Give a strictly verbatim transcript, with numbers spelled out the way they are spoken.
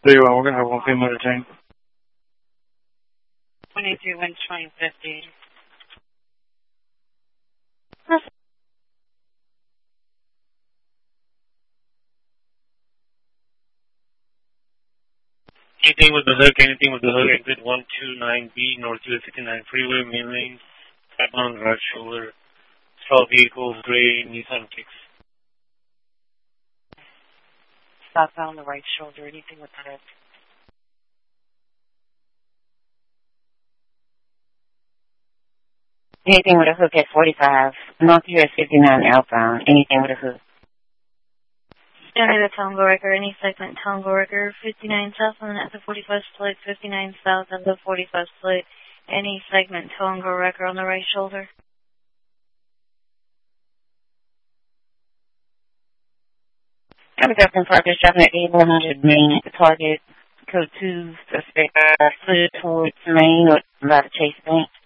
There you are. We're going to have one female detained. twenty-three, wind twenty fifty. Anything with the hook, anything with the hook, exit one two nine B, North U S fifty-nine freeway, main lane, southbound right shoulder, straw vehicles, gray, Nissan Kicks. Southbound the right shoulder, anything with the hook. Anything with a hook at forty-five, North U S fifty-nine outbound, anything with a hook. County the Tongo Record, any segment Tongo Record, fifty-nine south on at the forty-five split, fifty-nine south at the forty-five split, any segment Tongo Record on the right shoulder. County Captain Parker, shopping at eighty-one hundred Main at the target, code two, suspect, uh, slid towards Main or by the Chase Bank.